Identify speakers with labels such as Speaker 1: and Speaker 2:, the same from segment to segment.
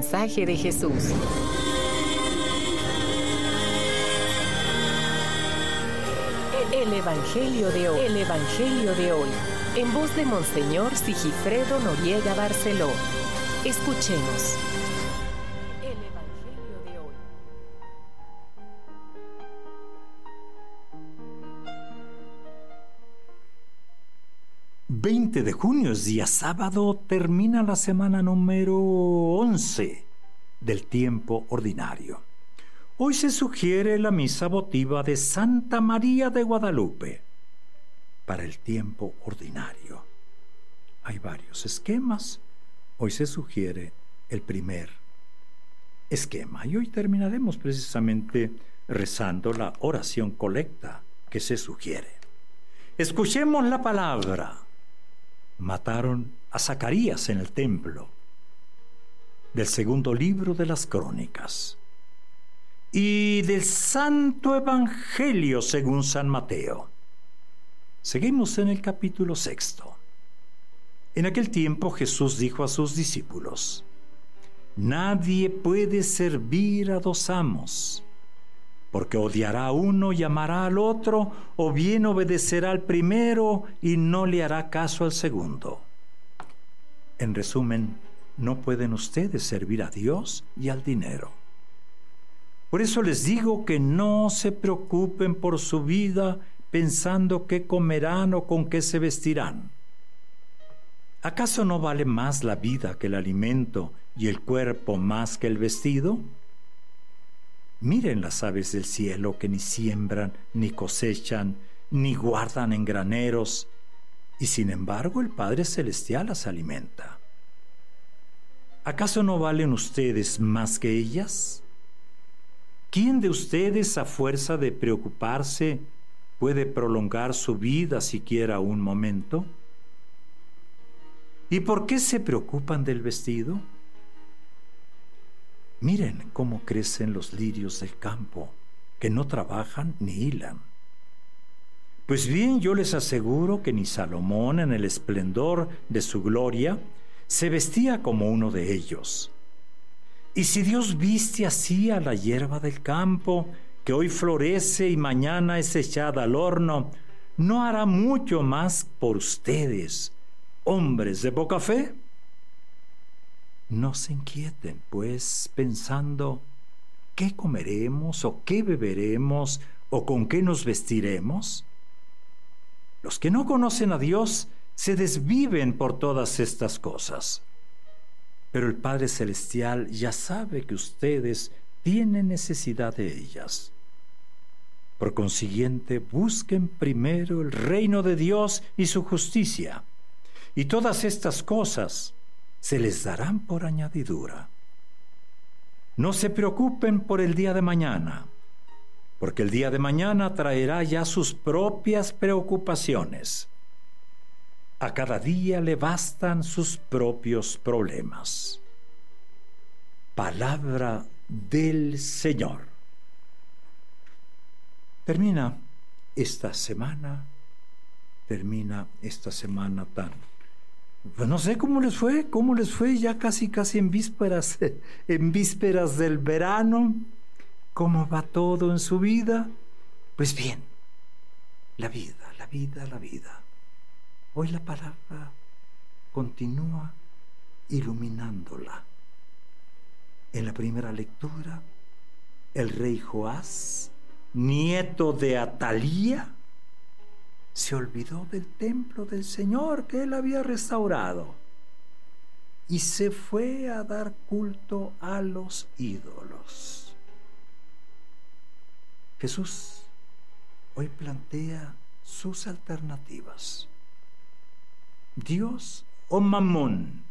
Speaker 1: mensaje de Jesús. El Evangelio de hoy. El Evangelio de hoy. En voz de Monseñor Sigifredo Noriega Barceló. Escuchemos. El Evangelio de hoy.
Speaker 2: 20 de junio es día sábado, termina la semana número 11 del tiempo ordinario. Hoy se sugiere la misa votiva de Santa María de Guadalupe para el tiempo ordinario. Hay varios esquemas. Hoy se sugiere el primer esquema y hoy terminaremos precisamente rezando la oración colecta que se sugiere. Escuchemos la palabra. Mataron a Zacarías en el templo, del segundo libro de las Crónicas, y del Santo Evangelio según San Mateo. Seguimos en el capítulo 6. En aquel tiempo Jesús dijo a sus discípulos: nadie puede servir a dos amos, porque odiará a uno y amará al otro, o bien obedecerá al primero y no le hará caso al segundo. En resumen, no pueden ustedes servir a Dios y al dinero. Por eso les digo que no se preocupen por su vida pensando qué comerán o con qué se vestirán. ¿Acaso no vale más la vida que el alimento y el cuerpo más que el vestido? Miren las aves del cielo que ni siembran, ni cosechan, ni guardan en graneros, y sin embargo el Padre Celestial las alimenta. ¿Acaso no valen ustedes más que ellas? ¿Quién de ustedes, a fuerza de preocuparse, puede prolongar su vida siquiera un momento? ¿Y por qué se preocupan del vestido? Miren cómo crecen los lirios del campo, que no trabajan ni hilan. Pues bien, yo les aseguro que ni Salomón, en el esplendor de su gloria, se vestía como uno de ellos. Y si Dios viste así a la hierba del campo, que hoy florece y mañana es echada al horno, ¿no hará mucho más por ustedes, hombres de poca fe? No se inquieten, pues, pensando ¿qué comeremos o qué beberemos o con qué nos vestiremos? Los que no conocen a Dios se desviven por todas estas cosas. Pero el Padre Celestial ya sabe que ustedes tienen necesidad de ellas. Por consiguiente, busquen primero el reino de Dios y su justicia, y todas estas cosas se les darán por añadidura. No se preocupen por el día de mañana, porque el día de mañana traerá ya sus propias preocupaciones. A cada día le bastan sus propios problemas. Palabra del Señor. Termina esta semana tan... Pues no sé cómo les fue ya casi en vísperas del verano. ¿Cómo va todo en su vida? Pues bien, la vida. Hoy la palabra continúa iluminándola. En la primera lectura, el rey Joás, nieto de Atalía, se olvidó del templo del Señor que él había restaurado y se fue a dar culto a los ídolos. Jesús hoy plantea sus alternativas. Dios o Mamón.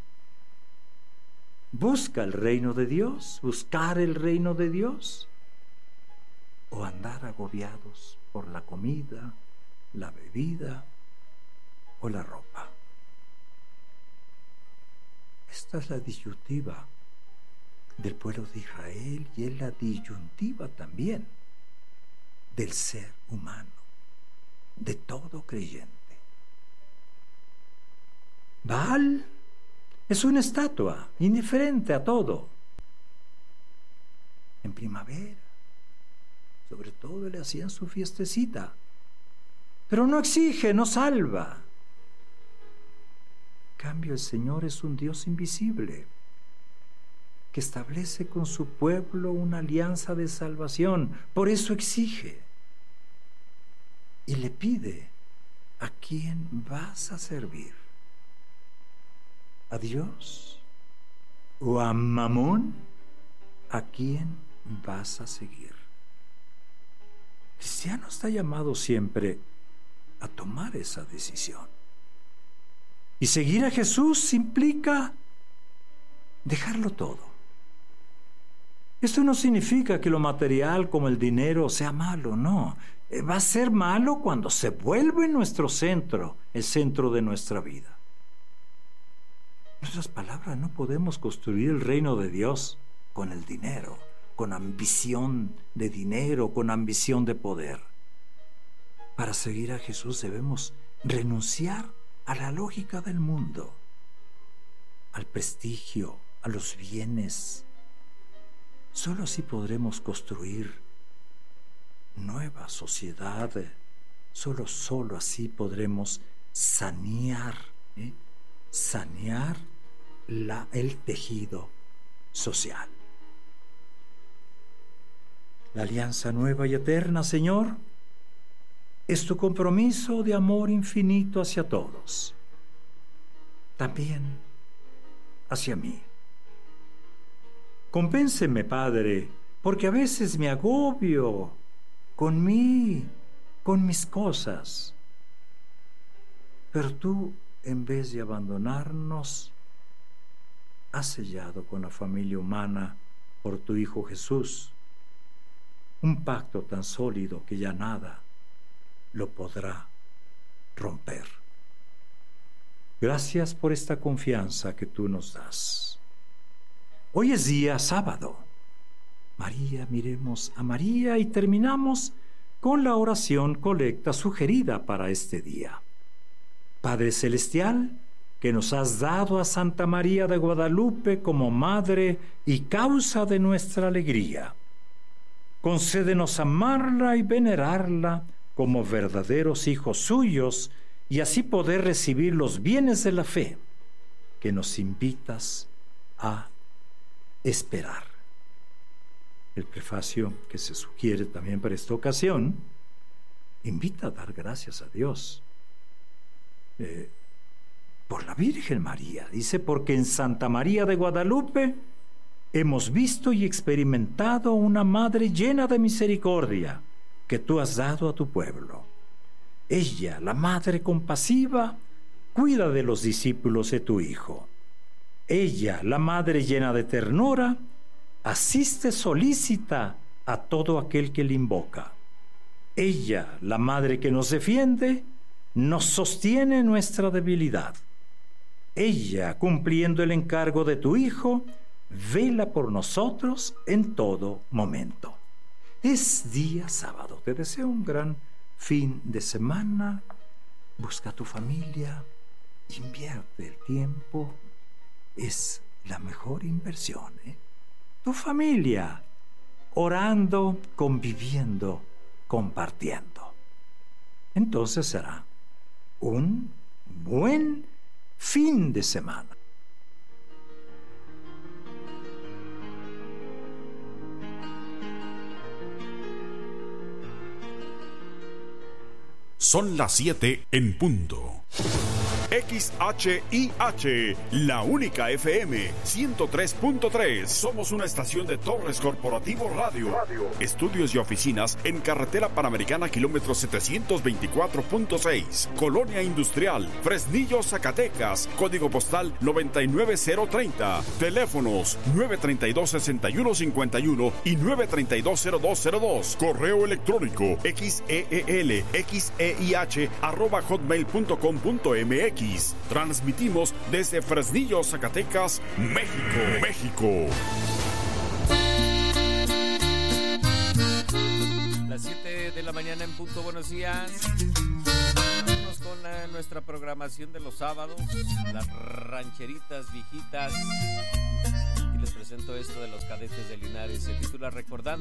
Speaker 2: ¿Busca el reino de Dios? ¿Buscar el reino de Dios? ¿O andar agobiados por la comida, la bebida o la ropa? Esta es la disyuntiva del pueblo de Israel y es la disyuntiva también del ser humano, de todo creyente. Baal es una estatua indiferente a todo. en primavera. Sobre todo le hacían su fiestecita. Pero no exige, no salva. En cambio, el Señor es un Dios invisible que establece con su pueblo una alianza de salvación. Por eso exige y le pide: ¿a quién vas a servir? ¿A Dios o a Mamón? ¿A quién vas a seguir? El cristiano está llamado siempre a tomar esa decisión. Y seguir a Jesús implica dejarlo todo. Esto no significa que lo material como el dinero sea malo, no. Va a ser malo cuando se vuelve nuestro centro, el centro de nuestra vida. En otras palabras, no podemos construir el reino de Dios con el dinero, con ambición de dinero, con ambición de poder. Para seguir a Jesús debemos renunciar a la lógica del mundo, al prestigio, a los bienes. Solo así podremos construir nueva sociedad. Solo así podremos sanear el tejido social. La alianza nueva y eterna, Señor, es tu compromiso de amor infinito hacia todos, también hacia mí. Compénseme, Padre, porque a veces me agobio con mis cosas. Pero tú, en vez de abandonarnos, has sellado con la familia humana por tu Hijo Jesús un pacto tan sólido que ya nada lo podrá romper. Gracias por esta confianza que tú nos das. Hoy es día sábado. María, miremos a María y terminamos con la oración colecta sugerida para este día. Padre Celestial, que nos has dado a Santa María de Guadalupe como madre y causa de nuestra alegría, concédenos amarla y venerarla como verdaderos hijos suyos y así poder recibir los bienes de la fe que nos invitas a esperar. El prefacio que se sugiere también para esta ocasión invita a dar gracias a Dios por la Virgen María. Dice: porque en Santa María de Guadalupe hemos visto y experimentado una madre llena de misericordia que tú has dado a tu pueblo. Ella, la madre compasiva, cuida de los discípulos de tu Hijo. Ella, la madre llena de ternura, asiste solícita a todo aquel que le invoca. Ella, la madre que nos defiende, nos sostiene nuestra debilidad. Ella, cumpliendo el encargo de tu Hijo, vela por nosotros en todo momento. Es día sábado. Te deseo un gran fin de semana. Busca a tu familia, invierte el tiempo. Es la mejor inversión, Tu familia, orando, conviviendo, compartiendo. Entonces será un buen fin de semana.
Speaker 3: Son las 7 en punto. XHIH, la única FM 103.3. Somos una estación de Torres Corporativo Radio. Estudios y oficinas en Carretera Panamericana, kilómetro 724.6. Colonia Industrial, Fresnillo, Zacatecas. Código postal 99030. Teléfonos 932-6151 y 932-0202. Correo electrónico xeelxeih@hotmail.com.mx. Transmitimos desde Fresnillo, Zacatecas, México.
Speaker 4: Las 7 de la mañana en punto. Buenos días. Vamos con nuestra programación de los sábados. Las rancheritas viejitas, les presento esto de los Cadetes de Linares. Se titula Recordando.